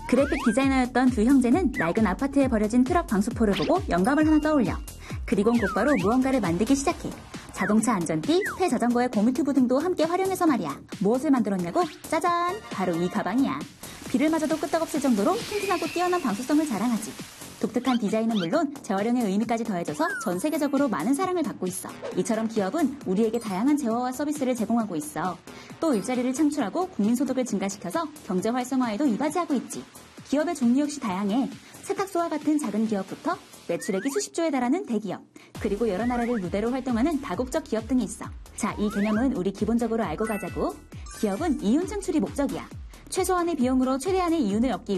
그래픽 디자이너였던 두 형제는 낡은 아파트에 버려진 트럭 방수포를 보고 영감을 하나 떠올려. 그리곤 곧바로 무언가를 만들기 시작해. 자동차 안전띠, 폐자전거의 고무튜브 등도 함께 활용해서 말이야. 무엇을 만들었냐고? 짜잔! 바로 이 가방이야. 비를 맞아도 끄떡없을 정도로 튼튼하고 뛰어난 방수성을 자랑하지. 독특한 디자인은 물론 재활용의 의미까지 더해져서 전 세계적으로 많은 사랑을 받고 있어. 이처럼 기업은 우리에게 다양한 재화와 서비스를 제공하고 있어. 또 일자리를 창출하고 국민소득을 증가시켜서 경제 활성화에도 이바지하고 있지. 기업의 종류 역시 다양해. 세탁소와 같은 작은 기업부터 매출액이 수십조에 달하는 대기업, 그리고 여러 나라를 무대로 활동하는 다국적 기업 등이 있어. 자, 이 개념은 우리 기본적으로 알고 가자고. 기업은 이윤 창출이 목적이야. 최소한의 비용으로 최대한의 이윤을 얻기